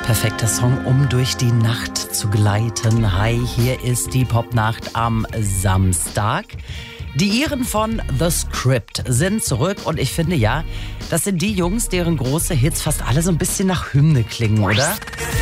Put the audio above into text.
Perfekter Song, um durch die Nacht zu gleiten. Hi, hier ist die Popnacht am Samstag. Die Iren von The Script sind zurück und ich finde ja, das sind die Jungs, deren große Hits fast alle so ein bisschen nach Hymne klingen, oder?